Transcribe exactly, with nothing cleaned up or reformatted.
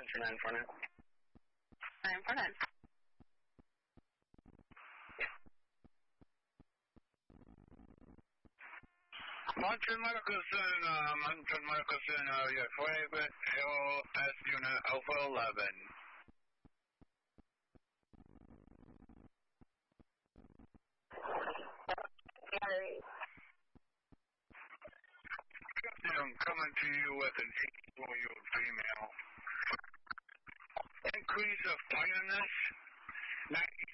Enter nine four nine. nine four nine. Mountain Medical Center, Mountain Medical Center, your favorite L S unit Alpha eleven. Gary. I'm coming to you with an eight-year-old female. Increase of tiredness, ninety